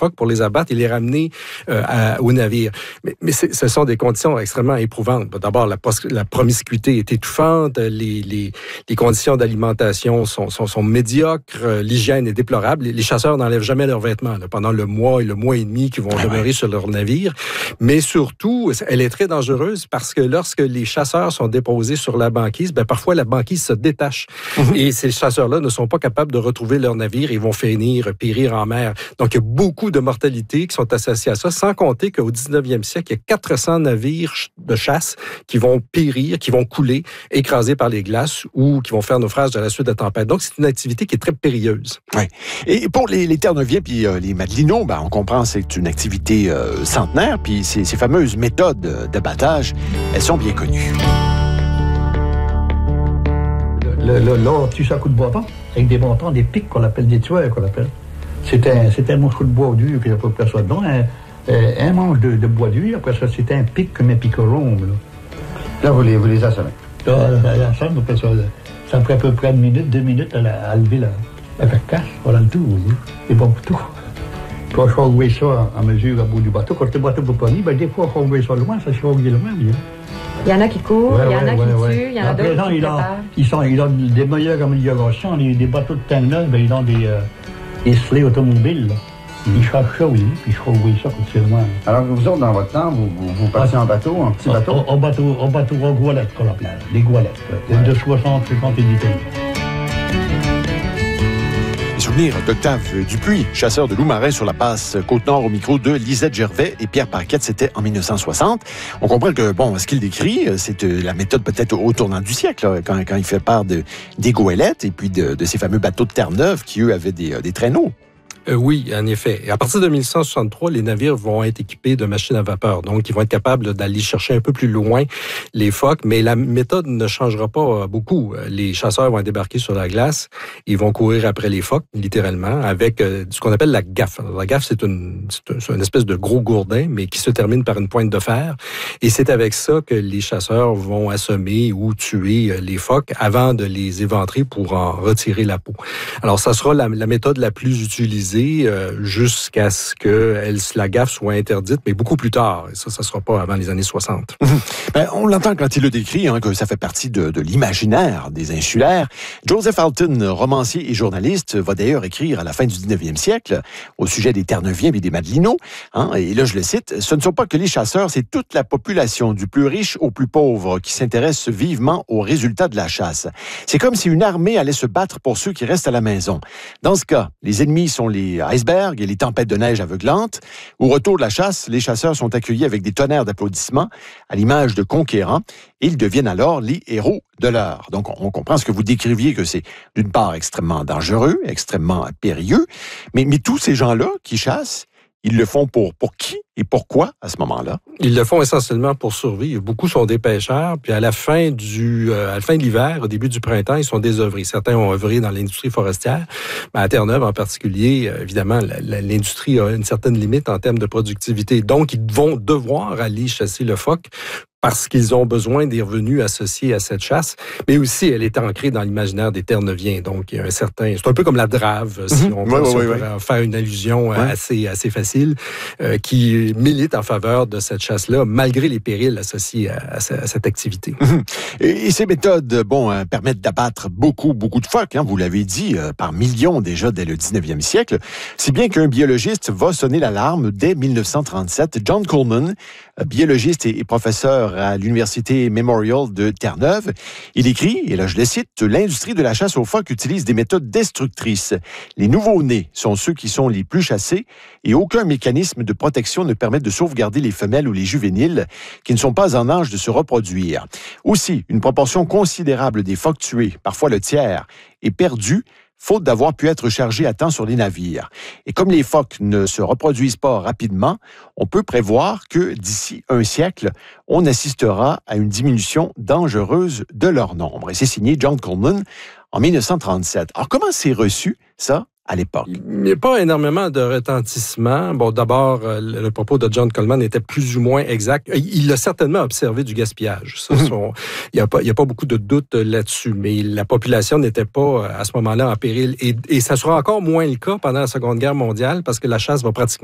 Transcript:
phoques pour les abattre et les ramener au navire. Mais ce sont des conditions extrêmement éprouvantes. D'abord, la promiscuité est étouffante, les conditions d'alimentation sont médiocres, l'hygiène est déplorable. Les chasseurs n'enlèvent jamais leurs vêtements pendant le mois et le mois et demi qu'ils vont demeurer sur leur navire. Mais surtout, elle est très dangereuse parce que lorsque les chasseurs sont déposés sur la banquise, parfois la banquise se détache. Et ces chasseurs-là ne sont pas capables de retrouver leur navire et vont périr en mer. Donc, il y a beaucoup de mortalité qui sont associées à ça, sans compter qu'au 19e siècle, il y a 400 navires de chasse qui vont périr, qui vont couler, écrasés par les glaces ou qui vont faire naufrage à la suite de tempêtes. Donc, c'est une activité qui est très périlleuse. Oui. Et pour les Terre-Neuviens puis les Madelinots, on comprend que c'est une activité centenaire, puis ces fameuses méthodes d'abattage, elles sont bien connues. Là, on tue ça à coup de bâton, avec des bâtons, des pics qu'on appelle des tueurs, qu'on appelle. C'était un morceau de bois dur, puis après ça, dedans, un manche de bois dur, après ça, c'était un pic comme un pic rond. Là, vous les assommez. Là, après ça prend à peu près 2 minutes à lever la carcasse, voilà le tour, c'est bon pour tout. Puis on choisit ça en mesure à bout du bateau. Quand le bateau ne peut pas venir, des fois, on choisit ça loin, ça choisit loin, bien. Il y en a qui courent, il y en a qui tuent, il y en a d'autres qui préparent. Ils ont des meilleures améliorations. Des bateaux de Terre-Neuve, ils ont des sleds automobiles. Ils cherchent ça, oui, puis ils choisissent ça quand c'est loin. Alors que vous autres, dans votre temps, vous partez en bateau, en petit bateau? En bateau, en goélette, qu'on appelle. Des goélettes, de 60, 50 et 10 tonnes. Souvenir d'Octave Dupuis, chasseur de loups marins sur la passe Côte-Nord au micro de Lisette Gervais et Pierre Paquette, c'était en 1960. On comprend que, ce qu'il décrit, c'est la méthode peut-être au tournant du siècle, là, quand il fait part des goélettes et puis de ces fameux bateaux de Terre-Neuve qui, eux, avaient des traîneaux. Oui, en effet. Et à partir de 1163, les navires vont être équipés de machines à vapeur. Donc, ils vont être capables d'aller chercher un peu plus loin les phoques. Mais la méthode ne changera pas beaucoup. Les chasseurs vont débarquer sur la glace. Ils vont courir après les phoques, littéralement, avec ce qu'on appelle la gaffe. Alors, la gaffe, c'est une espèce de gros gourdin, mais qui se termine par une pointe de fer. Et c'est avec ça que les chasseurs vont assommer ou tuer les phoques avant de les éventrer pour en retirer la peau. Alors, ça sera la méthode la plus utilisée jusqu'à ce que la gaffe soit interdite, mais beaucoup plus tard. Et ça ne sera pas avant les années 60. On l'entend quand il le décrit, que ça fait partie de l'imaginaire des insulaires. Joseph Alton, romancier et journaliste, va d'ailleurs écrire à la fin du 19e siècle au sujet des Terre-Neuviens et des Madelinots. Et là, je le cite, « Ce ne sont pas que les chasseurs, c'est toute la population, du plus riche au plus pauvre, qui s'intéresse vivement aux résultats de la chasse. C'est comme si une armée allait se battre pour ceux qui restent à la maison. Dans ce cas, les ennemis sont les icebergs et les tempêtes de neige aveuglantes. Au retour de la chasse, les chasseurs sont accueillis avec des tonnerres d'applaudissements à l'image de conquérants et ils deviennent alors les héros de l'heure. » Donc, on comprend ce que vous décriviez, que c'est d'une part extrêmement dangereux, extrêmement périlleux, mais tous ces gens-là qui chassent, ils le font pour qui et pourquoi à ce moment-là? Ils le font essentiellement pour survivre. Beaucoup sont des pêcheurs, puis à la fin de l'hiver, au début du printemps, ils sont désœuvrés. Certains ont œuvré dans l'industrie forestière. Mais à Terre-Neuve en particulier, évidemment, l'industrie a une certaine limite en termes de productivité. Donc, ils vont devoir aller chasser le phoque parce qu'ils ont besoin des revenus associés à cette chasse, mais aussi elle est ancrée dans l'imaginaire des Terre-Neuviens. Donc, il y a c'est un peu comme la drave, si on peut faire une allusion assez facile, qui milite en faveur de cette chasse-là, malgré les périls associés à cette activité. Et ces méthodes, permettent d'abattre beaucoup de phoques, vous l'avez dit, par millions déjà dès le 19e siècle, si bien qu'un biologiste va sonner l'alarme dès 1937. John Coleman, biologiste et professeur à l'Université Memorial de Terre-Neuve. Il écrit, et là je le cite, « L'industrie de la chasse aux phoques utilise des méthodes destructrices. Les nouveaux-nés sont ceux qui sont les plus chassés et aucun mécanisme de protection ne permet de sauvegarder les femelles ou les juvéniles qui ne sont pas en âge de se reproduire. Aussi, une proportion considérable des phoques tués, parfois le tiers, est perdue faute d'avoir pu être chargés à temps sur les navires. Et comme les phoques ne se reproduisent pas rapidement, on peut prévoir que d'ici un siècle, on assistera à une diminution dangereuse de leur nombre. » Et c'est signé John Coleman en 1937. Alors, comment c'est reçu, ça, à l'époque? Il n'y a pas énormément de retentissement. Bon, d'abord, le propos de John Coleman était plus ou moins exact. Il a certainement observé du gaspillage. Ça, il n'y a pas beaucoup de doute là-dessus, mais la population n'était pas à ce moment-là en péril. Et ça sera encore moins le cas pendant la Seconde Guerre mondiale parce que la chasse va pratiquement